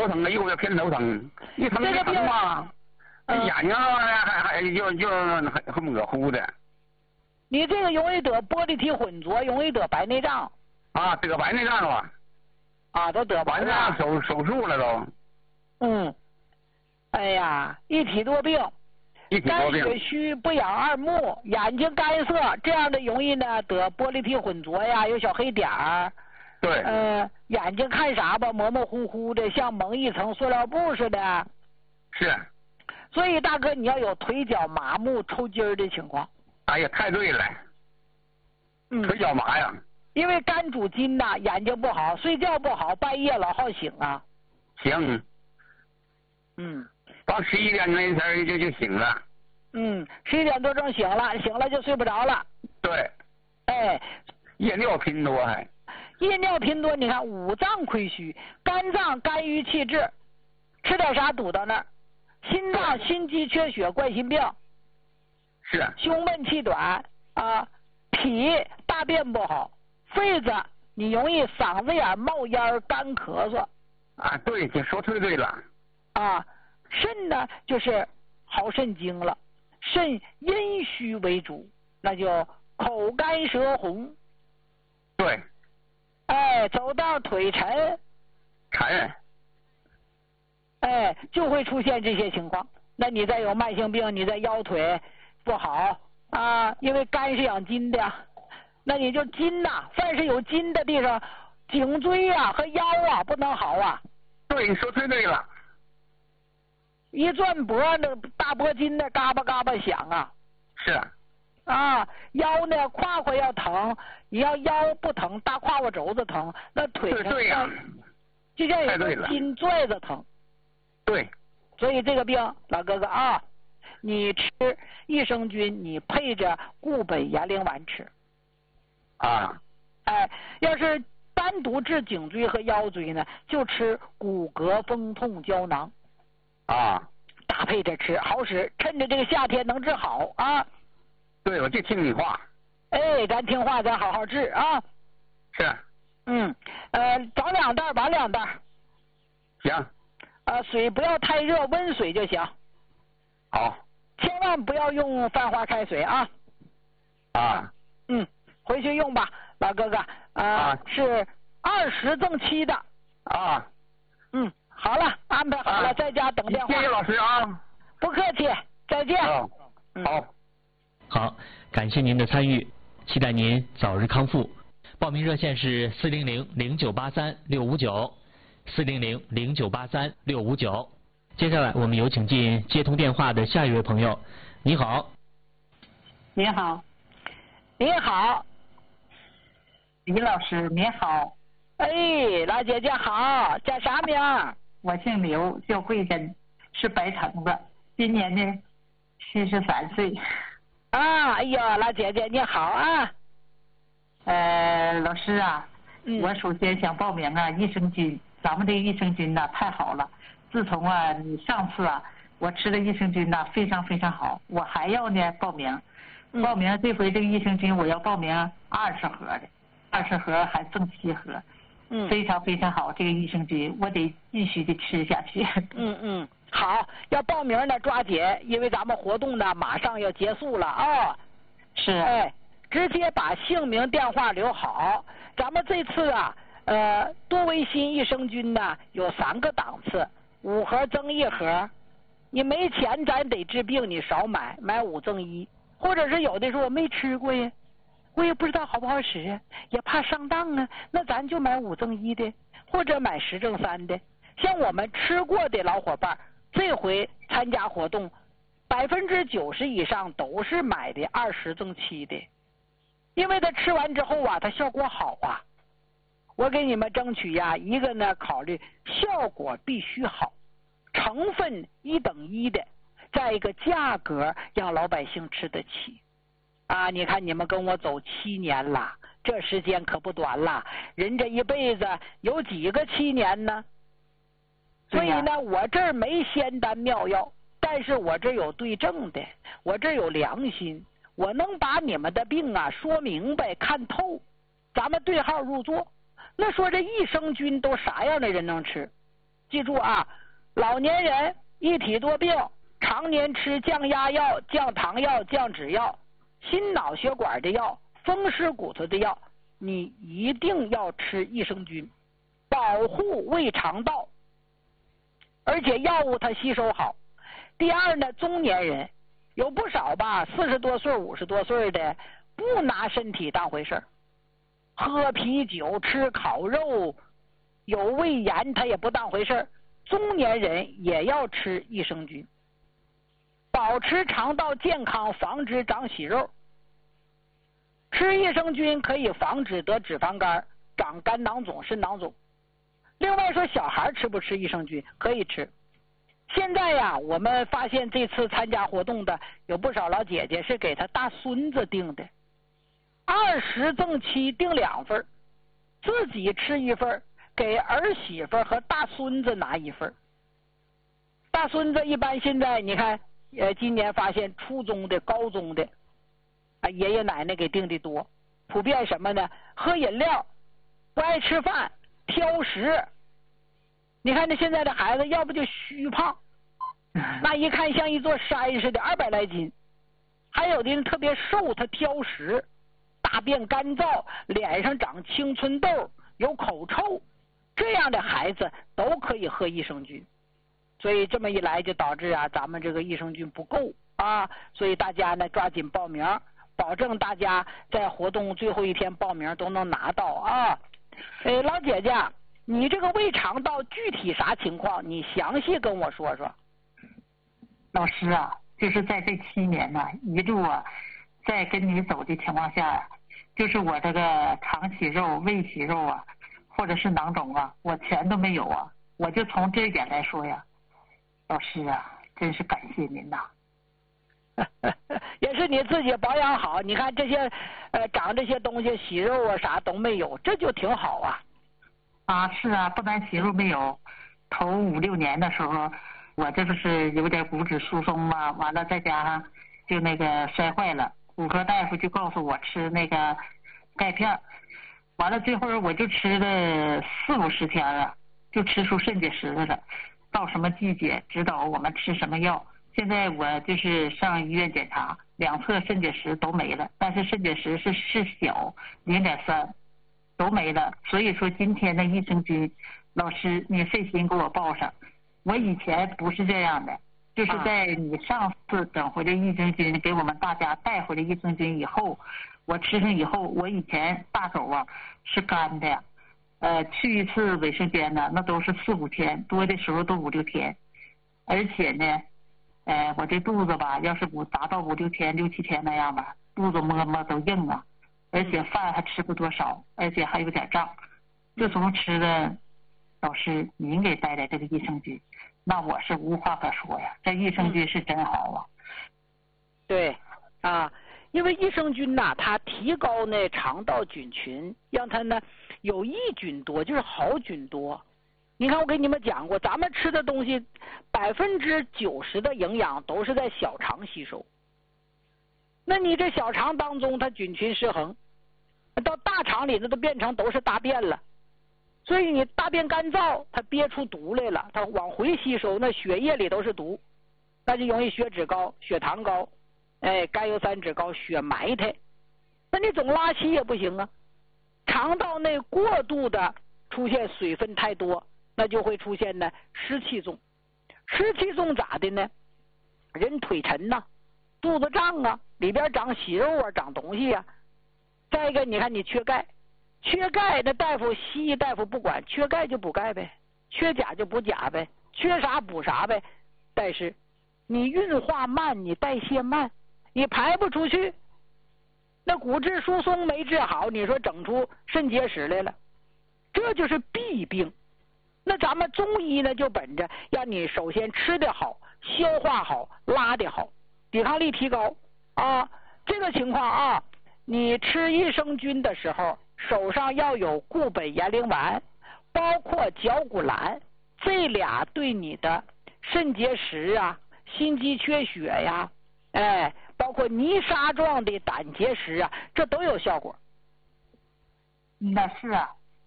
头疼啊，一个月偏头疼，一疼就疼嘛，眼睛还就很模糊的。 你这个容易得玻璃体混浊，容易得白内障。 啊，得白内障了。 啊，都得白内障。 手术了都。 嗯。哎呀，一体多病。肝血虚，不养二目，眼睛干涩，这样的容易呢得玻璃体混浊呀，有小黑点儿。 对。 眼睛看啥吧，模模糊糊的，像蒙一层塑料布似的。 是。 所以大哥，你要有腿脚麻木、抽筋儿的情况。 哎呀，太对了。腿脚麻呀。 因为肝主筋呐，眼睛不好，睡觉不好，半夜老好醒啊。 醒。到11点那前就醒了。 11点多钟醒了就睡不着了。 对。 哎， 夜尿频多还。 夜尿频多，你看五脏亏虚，肝脏肝郁气滞，吃点啥堵到那儿，心脏心肌缺血，冠心病。 是。 胸闷气短啊，脾大便不好，肺子你容易嗓子眼冒烟干咳嗽。 啊，对，你说太对了。 啊，肾呢就是好肾经了，肾阴虚为主，那就口干舌红。 对。 哎，走到腿沉。哎，就会出现这些情况。那你再有慢性病，你再腰腿不好啊，因为肝是养筋的呀。那你就筋呐，凡是有筋的地方，颈椎啊和腰啊不能好啊。 对，你说太对了。 一转脖，那大脖筋的嘎巴嘎巴响啊。 是。 啊，腰呢胯胯要疼，你要腰不疼，大胯胯轴子疼，那腿呢对呀， 就像有个筋拽子疼。 对。 所以这个病，老哥哥啊，你吃益生菌，你配着固本延龄丸吃。 啊。 哎，要是单独治颈椎和腰椎呢，就吃骨骼风痛胶囊。 啊。 搭配着吃，好使，趁着这个夏天能治好啊。 对，我就听你话。 哎，咱听话，咱好好治啊。 是。 早2袋，晚2袋。 行。 水不要太热，温水就行。 好。 千万不要用泛化开水啊。 啊。 回去用吧，老哥哥。是20赠7的。 啊。 好了，安排好了，在家等电话。 谢谢老师啊。 不客气，再见。 好。 好，感谢您的参与，期待您早日康复。报名热线是400-0983-659，400-0983-659。接下来我们有请进接通电话的下一位朋友。你好。 你好。 你好。 李老师你好。 哎，老姐姐好，叫啥名？ 我姓刘，叫慧珍，是白城的，今年呢73岁。 哎呀，老姐姐你好啊。 老师啊，我首先想报名啊，益生菌，咱们这益生菌呐太好了。自从啊你上次啊我吃的益生菌呐非常非常好，我还要呢报名。报名这回这个益生菌我要报名20盒的，20盒还赠7盒。非常非常好，这个益生菌我得继续的吃下去。 好，要报名呢抓紧，因为咱们活动呢马上要结束了啊。 是。 哎，直接把姓名电话留好。咱们这次啊多维新益生菌呢有3个档次，5盒赠1盒。你没钱咱得治病，你少买5赠1，或者是有的时候我没吃过呀，我也不知道好不好使，也怕上当啊，那咱就买5赠1的，或者买10赠3的。像我们吃过的老伙伴，这回参加活动，90%以上都是买的20赠7的，因为他吃完之后啊，他效果好啊。我给你们争取呀，一个呢考虑效果必须好，成分1等1的，再一个价格让老百姓吃得起。啊，你看你们跟我走7年了，这时间可不短了，人这一辈子有几个7年呢？所以呢，我这儿没仙丹妙药，但是我这儿有对症的，我这儿有良心，我能把你们的病啊说明白看透，咱们对号入座。那说这益生菌都啥样的人能吃？ 记住啊，老年人一体多病，常年吃降压药、降糖药、降脂药、心脑血管的药、风湿骨头的药，你一定要吃益生菌，保护胃肠道，而且药物它吸收好。第二呢，中年人有不少吧，40多岁、50多岁的不拿身体当回事儿，喝啤酒、吃烤肉，有胃炎他也不当回事儿。中年人也要吃益生菌，保持肠道健康，防止长息肉。吃益生菌可以防止得脂肪肝、长肝囊肿、肾囊肿。另外说，小孩吃不吃益生菌？可以吃。现在呀，我们发现这次参加活动的有不少老姐姐是给他大孙子订的，20赠7订2份，自己吃1份，给儿媳妇和大孙子拿1份。大孙子一般现在你看，今年发现初中的、高中的，爷爷奶奶给订的多，普遍什么呢？喝饮料，不爱吃饭，挑食。你看这现在的孩子，要不就虚胖，那一看像一座山似的，200来斤；还有的人特别瘦，他挑食，大便干燥，脸上长青春痘，有口臭，这样的孩子都可以喝益生菌。所以这么一来就导致啊，咱们这个益生菌不够啊，所以大家呢抓紧报名，保证大家在活动最后一天报名都能拿到啊。老姐姐，你这个胃肠道具体啥情况？你详细跟我说说。 老师啊，就是在这7年呢，一路啊，在跟你走的情况下，就是我这个肠息肉、胃息肉啊，或者是囊肿啊，我全都没有啊。我就从这一点来说呀，老师啊，真是感谢您呐。 也是你自己保养好，你看这些长这些东西，息肉啊啥都没有，这就挺好啊。 啊，是啊，不但息肉没有，头5、6年的时候，我这不是有点骨质疏松嘛，完了再加上就那个摔坏了，骨科大夫就告诉我吃那个钙片，完了最后我就吃了40、50天了，就吃出肾结石来了。到什么季节指导我们吃什么药。现在我就是上医院检查，2侧肾结石都没了，但是肾结石是小0.3。都没了，所以说今天的益生菌，老师你费心给我报上。我以前不是这样的，就是在你上次整回的益生菌给我们大家带回来益生菌以后，我吃上以后，我以前大手啊是干的呀，去一次卫生间呢，那都是4、5天，多的时候都5、6天，而且呢，我这肚子吧，要是不达到5、6天、6、7天那样吧，肚子摸摸都硬啊。而且饭还吃不多少，而且还有点胀。自从吃了老师您给带来这个益生菌，那我是无话可说呀。这益生菌是真好啊。 对啊，因为益生菌呐，它提高呢肠道菌群，让它呢有益菌多，就是好菌多。你看我给你们讲过，咱们吃的东西90%的营养都是在小肠吸收。那你这小肠当中它菌群失衡，到大肠里那都变成都是大便了，所以你大便干燥，它憋出毒来了，它往回吸收，那血液里都是毒，那就容易血脂高、血糖高，甘油三酯高、血埋汰。那你总拉稀也不行啊，肠道内过度的出现水分太多，那就会出现呢湿气重。湿气重咋的呢？人腿沉呐，肚子胀啊，里边长息肉啊，长东西啊。再一个，你看你缺钙，缺钙那大夫西医大夫不管，缺钙就补钙呗，缺钾就补钾呗，缺啥补啥呗。但是你运化慢，你代谢慢，你排不出去，那骨质疏松没治好，你说整出肾结石来了，这就是弊病。那咱们中医呢，就本着让你首先吃得好，消化好，拉得好，抵抗力提高啊。这个情况啊，你吃益生菌的时候，手上要有固本延龄丸，包括绞股蓝，这俩对你的肾结石啊、心肌缺血呀，包括泥沙状的胆结石啊，这都有效果。 那是啊，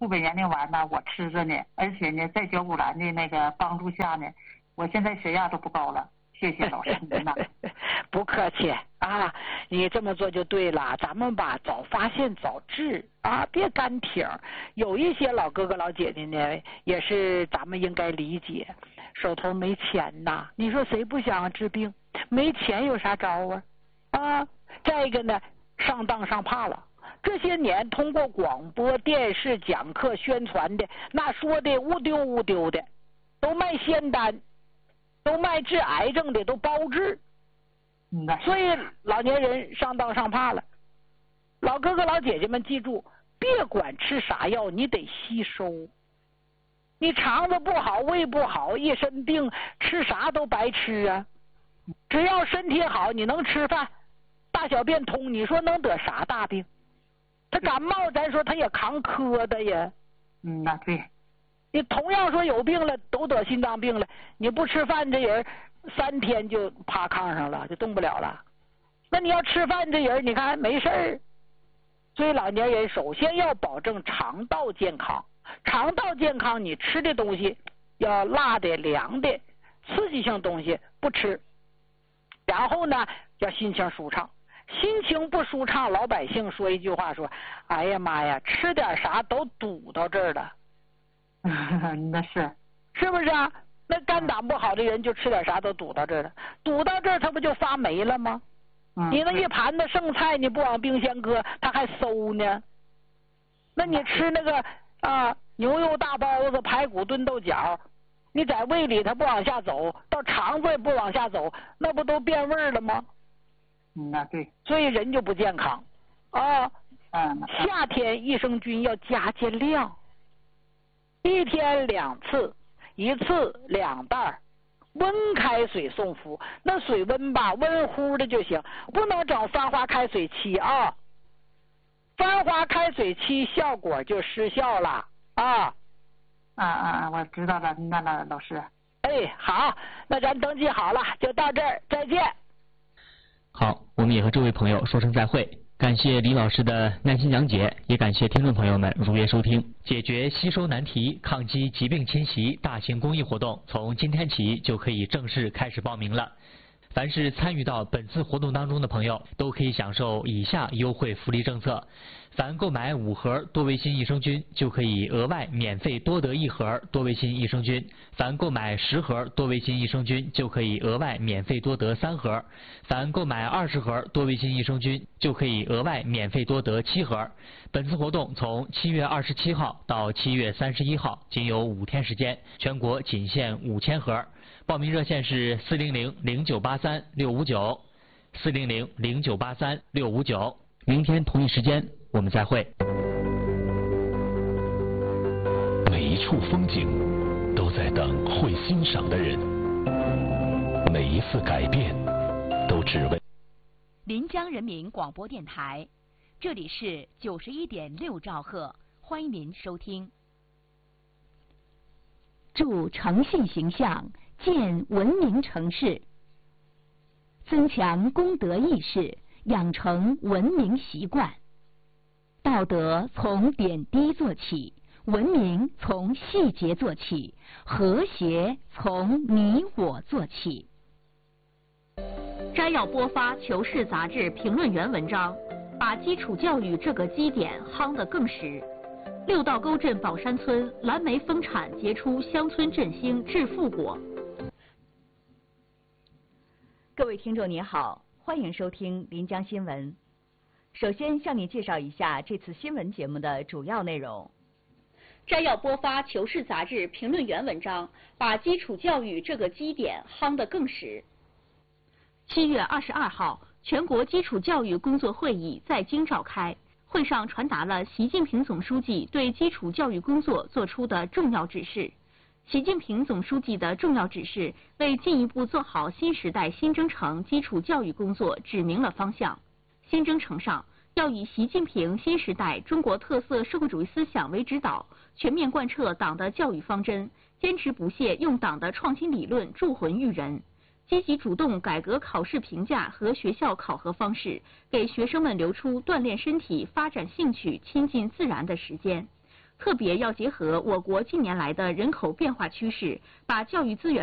护本原灵丸呢，我吃着呢，而且呢，在脚骨兰的那个帮助下呢，我现在血压都不高了。谢谢老师您呐。 不客气啊，你这么做就对了。咱们吧，早发现早治啊，别干挺。有一些老哥哥老姐姐呢，也是咱们应该理解，手头没钱呐。你说谁不想治病？没钱有啥招啊？啊，再一个呢，上当上怕了。这些年通过广播电视讲课宣传的，那说的乌丢乌丢的，都卖仙丹，都卖治癌症的，都包治。所以老年人上当上怕了。老哥哥老姐姐们记住，别管吃啥药，你得吸收。你肠子不好，胃不好，一身病，吃啥都白吃啊。只要身体好，你能吃饭，大小便通，你说能得啥大病？他感冒，咱说他也扛磕的呀。 那对。 你同样说有病了，都得心脏病了，你不吃饭，这人3天就趴炕上了，就动不了了。那你要吃饭，这人你看没事儿。所以老年人首先要保证肠道健康。肠道健康，你吃的东西要辣的、凉的、刺激性东西不吃。然后呢，要心情舒畅。心情不舒畅，老百姓说一句话说：“哎呀妈呀，吃点啥都堵到这儿了。” 那是不是啊？那肝胆不好的人就吃点啥都堵到这儿了，堵到这儿他不就发霉了吗？你那一盘子剩菜你不往冰箱搁，它还馊呢。那你吃那个牛肉大包子、排骨炖豆角，你在胃里它不往下走，到肠子也不往下走，那不都变味了吗？ 那对。 所以人就不健康啊。夏天益生菌要加量，1天2次，1次2袋，温开水送服。那水温吧，温乎的就行，不能整翻花开水沏啊。翻花开水沏效果就失效了啊。 我知道了，那老师。 哎，好，那咱登记好了，就到这儿，再见。 好，我们也和这位朋友说声再会。感谢李老师的耐心讲解，也感谢听众朋友们如约收听。解决吸收难题、抗击疾病侵袭大型公益活动，从今天起就可以正式开始报名了。凡是参与到本次活动当中的朋友，都可以享受以下优惠福利政策：凡购买5盒多维新益生菌，就可以额外免费多得1盒多维新益生菌；凡购买10盒多维新益生菌，就可以额外免费多得3盒；凡购买20盒多维新益生菌，就可以额外免费多得7盒。本次活动从7月27号到7月31号，仅有5天时间，全国仅限5000盒。报名热线是400-0983-659，400-0983-659。明天同一时间我们再会。 每一处风景都在等会欣赏的人，每一次改变都只为临江人民广播电台，这里是91.6兆赫，欢迎您收听。助诚信形象，建文明城市，增强公德意识，养成文明习惯。道德从点滴做起，文明从细节做起，和谐从你我做起。摘要播发《求是》杂志评论员文章，把基础教育这个基点夯得更实。六道沟镇宝山村蓝莓丰产，结出乡村振兴致富果。各位听众您好，欢迎收听临江新闻。首先向你介绍一下这次新闻节目的主要内容。摘要播发《求是》杂志评论员文章，把基础教育这个基点夯得更实。7月22号，全国基础教育工作会议在京召开。会上传达了习近平总书记对基础教育工作作出的重要指示。习近平总书记的重要指示为进一步做好新时代新征程基础教育工作指明了方向。新征程上，要以习近平新时代中国特色社会主义思想为指导，全面贯彻党的教育方针，坚持不懈用党的创新理论铸魂育人。积极主动改革考试评价和学校考核方式，给学生们留出锻炼身体、发展兴趣、亲近自然的时间。 特别要结合我国近年来的人口变化趋势，把教育资源